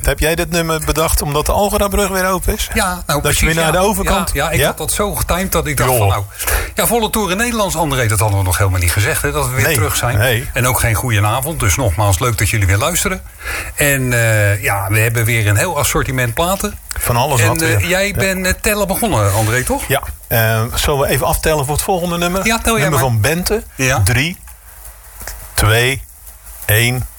Heb jij dit nummer bedacht omdat de Algerabrug weer open is? Ja, nou dat precies, je weer naar de overkant? Ja, ik had dat zo getimed dat ik dacht van nou... Ja, volle toer in Nederlands, André, dat hadden we nog helemaal niet gezegd. Hè, dat we weer terug zijn. Nee. En ook geen goedenavond. Dus nogmaals, leuk dat jullie weer luisteren. En we hebben weer een heel assortiment platen. Van alles wat weer. Jij bent tellen begonnen, André, toch? Ja. Zullen we even aftellen voor het volgende nummer? Ja, tel jij nummer maar. van Bente. Ja. 3, 2, 1...